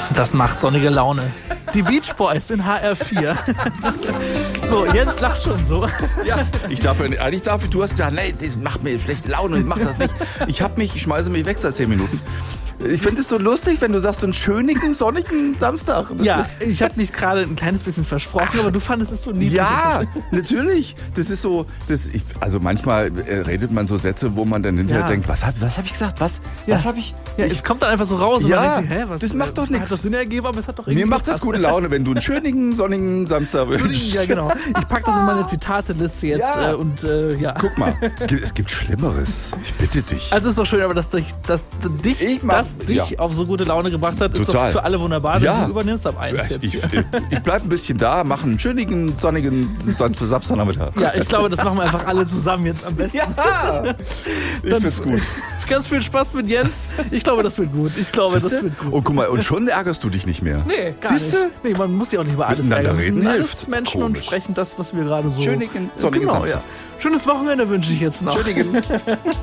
Das macht sonnige Laune. Die Beach Boys in HR4. So, Jens lacht schon so. Ja, eigentlich darf ich, du hast gesagt, nee, das macht mir schlechte Laune, ich mach das nicht. Ich schmeiße mich weg seit 10 Minuten. Ich finde es so lustig, wenn du sagst, so einen schönen, sonnigen Samstag. Ja, ich habe mich gerade ein kleines bisschen versprochen, aber du fandest es so niedlich. Ja, natürlich. Das ist so, also manchmal redet man so Sätze, wo man dann hinterher denkt, was hab ich gesagt? Was habe ich? Ja, es kommt dann einfach so raus und man denkt sich, was, das macht doch nichts. Hat das Sinn ergeben, aber es hat doch irgendwie Mir macht das gute Laune, wenn du einen schönen, sonnigen Samstag wünschst. Ja, genau. Ich packe das in meine Zitateliste jetzt ja. Guck mal, es gibt Schlimmeres. Ich bitte dich. Also ist doch schön, aber dass dich auf so gute Laune gebracht hat, ist doch für alle wunderbar, wenn du übernimmst ab 1 jetzt. Ich bleib ein bisschen da, mache einen schönen, sonnigen Samstagnachmittag. Ja, ich glaube, das machen wir einfach alle zusammen jetzt am besten. Ja, ich find's gut. Ganz viel Spaß mit Jens. Ich glaube, das wird gut. Und guck mal, und schon ärgerst du dich nicht mehr. Nee, gar nicht. Nee, man muss ja auch nicht über alles ärgern. Reden Hilft. Menschen und sprechen das, was wir gerade so... Schönen, sonnigen Samstag. Ja. Schönes Wochenende wünsche ich jetzt noch. Schönen.